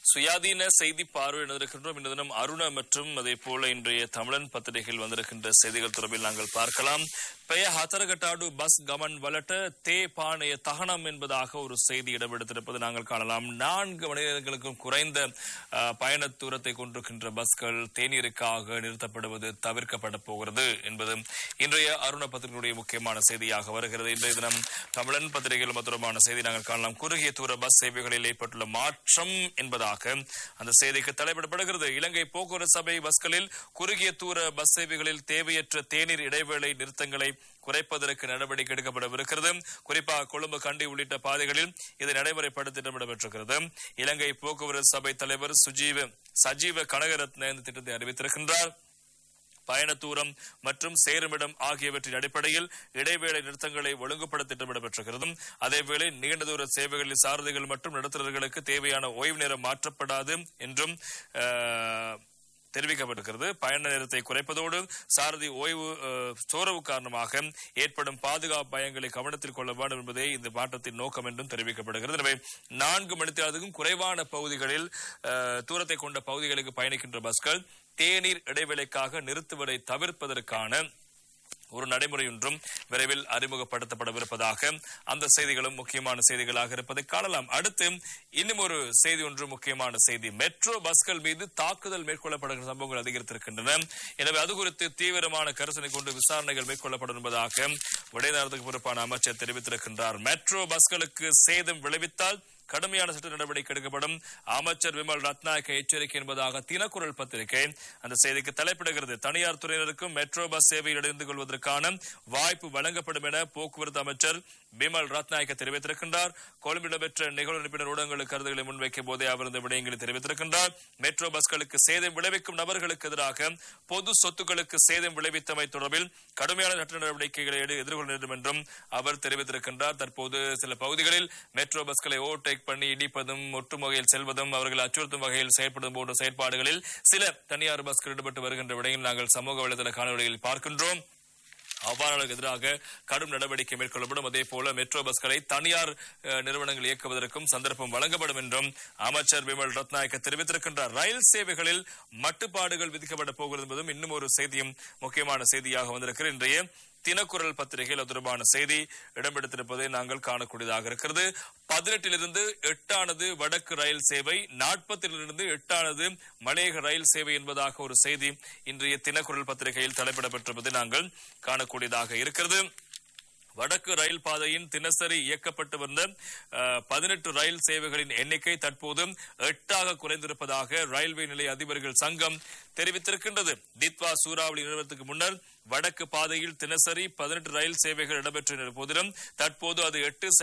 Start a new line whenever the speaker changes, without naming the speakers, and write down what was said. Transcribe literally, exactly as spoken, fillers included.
சுயாதீன செய்தி பார்வையிட இருக்கின்றோம். இந்த தினம் அருண மற்றும் அதே போல இன்றைய தமிழன் பத்திரிகையில் வந்திருக்கின்ற செய்திகள் தொடர்பில் நாங்கள் பார்க்கலாம். பெய ஹத்தரகட்டாடு பஸ் கமன் வலட்ட தே பானைய தகனம் என்பதாக ஒரு செய்தி இடம்பெடுத்திருப்பது நாங்கள் காணலாம். நான்கு மணி நேரங்களுக்கும் குறைந்த பயண தூரத்தை கொண்டிருக்கின்ற பஸ்கள் தேநீருக்காக நிறுத்தப்படுவது தவிர்க்கப்பட போகிறது என்பது இன்றைய அருண பத்திரிகையுடைய முக்கியமான செய்தியாக வருகிறது. இன்றைய தினம் தமிழன் பத்திரிகையில் தொடர்பான செய்தி நாங்கள் காணலாம். குறுகிய தூர பஸ் சேவைகளில் ஏற்பட்டுள்ள மாற்றம் என்பதாக அந்த செய்திக்கு தலைப்பிடப்படுகிறது. இலங்கை போக்குவரத்து சபை பஸ்களில் குறுகிய தூர பஸ் சேவைகளில் தேவையற்ற தேநீர் இடைவேளை நிறுத்தங்களை குறைப்பதற்கு நடவடிக்கை எடுக்கப்படவிருக்கிறது. குறிப்பாக கொழும்பு கண்டி உள்ளிட்ட பாதைகளில் இதை நடைமுறைப்படுத்த திட்டமிடப்பட்டிருக்கிறது. இலங்கை போக்குவரத்து சபை தலைவர் சுஜீவ சஜீவ கனகரத்ன இந்த திட்டத்தை அறிவித்திருக்கின்றார். பயண தூரம் மற்றும் சேருமிடம் ஆகியவற்றின் அடிப்படையில் இடைவேளை நிறுத்தங்களை ஒழுங்குபடுத்த திட்டமிடப்பட்டிருக்கிறது. அதேவேளை நீண்ட தூர சேவைகளில் சாரதிகள் மற்றும் நடத்துனர்களுக்கு தேவையான ஓய்வு நேரம் மாற்றப்படாது என்றும் தெரிவிக்கப்பட்டிருக்கிறது. பயண நேரத்தை குறைப்பதோடு சாரதி ஓய்வு சோர்வு காரணமாக ஏற்படும் பாதுகாப்பு பயங்களை கவனத்தில் கொள்ள வேண்டும் என்பதே இந்த மாற்றத்தின் நோக்கம் என்றும் தெரிவிக்கப்படுகிறது. எனவே நான்கு மணி நேரத்துக்கும் குறைவான பகுதிகளில் தூரத்தை கொண்ட பகுதிகளுக்கு பயணிக்கின்ற பஸ்கள் தேநீர் இடைவேளைக்காக நிறுத்துவதை தவிர்ப்பதற்கான ஒரு நடைமுறை ஒன்றும் விரைவில் அறிமுகப்படுத்தப்படவிருப்பதாக அந்த செய்திகளும் முக்கியமான செய்திகளாக இருப்பதை காணலாம். அடுத்து இன்னும் ஒரு செய்தி ஒன்று முக்கியமான செய்தி. மெட்ரோ பஸ்கள் மீது தாக்குதல் மேற்கொள்ளப்படுகிற சம்பவங்கள் அதிகரித்திருக்கின்றன. எனவே அது குறித்து தீவிரமான கரிசனை கொண்டு விசாரணைகள் மேற்கொள்ளப்படும் என்பதாக விடைநடத்துக்கு பொறுப்பான அமைச்சர் தெரிவித்திருக்கின்றார். மெட்ரோ பஸ்களுக்கு சேதம் விளைவித்தால் கடுமையான சட்ட நடவடிக்கை எடுக்கப்படும் அமைச்சர் விமல் ரத்நாயக்க எச்சரிக்கை என்பதாக தினக்குரல் பத்திரிகை அந்த செய்திக்கு தலைப்பிடுகிறது. தனியார் துறையினருக்கும் மெட்ரோ பஸ் சேவையில் இணைந்து கொள்வதற்கான வாய்ப்பு வழங்கப்படும் என போக்குவரத்து அமைச்சர் விமல் ரத்நாயக்க தெரிவித்திருக்கின்றார். கொழும்பில் இடம்பெற்ற நிகழ்வு உறுப்பினர் ஊடகங்களுக்கு கருத்துக்களை முன்வைக்கும் போதே அவர் இந்த விடயங்களை தெரிவித்திருக்கின்றார். மெட்ரோ பஸ்களுக்கு சேதம் விளைவிக்கும் நபர்களுக்கு எதிராக பொது சொத்துக்களுக்கு சேதம் விளைவித்தமை தொடர்பில் கடுமையான சட்ட நடவடிக்கைகளை எதிர்கொள்ள வேண்டும் என்றும் அவர் தெரிவித்திருக்கின்றார். தற்போது சில பகுதிகளில் மெட்ரோ பஸ்களை ஓட்டை பண்ணி இடிப்பதும் ஒட்டும் வகையில் செல்வதும் அவர்கள் அச்சுறுத்தும் வகையில் செயல்படும் போன்ற செயற்பாடுகளில் சில தனியார் பஸ்கள் ஈடுபட்டு வருகின்ற விடையில் நாங்கள் சமூக வலைதள காணொலிகளில் பார்க்கின்றோம். அவ்வாறுக்கு எதிராக கடும் நடவடிக்கை மேற்கொள்ளப்படும். அதே போல மெட்ரோ பஸ்களை தனியார் நிறுவனங்கள் இயக்குவதற்கும் சந்தர்ப்பம் வழங்கப்படும் என்றும் அமைச்சர் விமல் ரத்நாயக்க தெரிவித்திருக்கின்றார். ரயில் சேவைகளில் மட்டுப்பாடுகள் விதிக்கப்பட போகிறது என்பதும் இன்னும் ஒரு செய்தியும் முக்கியமான செய்தியாக வந்திருக்கிறது. இன்றைய தினக்குரல் பத்திரிகையில் தொடர்பான செய்தி இடம்பெடுத்திருப்பதை நாங்கள் காணக்கூடியதாக இருக்கிறது. பதினெட்டிலிருந்து எட்டானது வடக்கு ரயில் சேவை, நாற்பத்திலிருந்து எட்டானது மலையக ரயில் சேவை என்பதாக ஒரு செய்தி இன்றைய தினக்குரல் பத்திரிகையில் தலைப்பிடப்பட்டிருப்பதை நாங்கள் காணக்கூடியதாக இருக்கிறது. வடக்கு ரயில் பாதையின் தினசரி இயக்கப்பட்டு வந்த பதினெட்டு ரயில் சேவைகளின் எண்ணிக்கை தற்போது எட்டாக குறைந்திருப்பதாக ரயில்வே நிலைய அதிபர்கள் சங்கம் தெரிவித்திருக்கின்றது. தித்வா சூறாவளி நிறுவனத்துக்கு முன்னர் வடக்கு பாதையில் தினசரி பதினெட்டு ரயில் சேவைகள் இடம்பெற்றிருந்த போதிலும் தற்போது அது எட்டு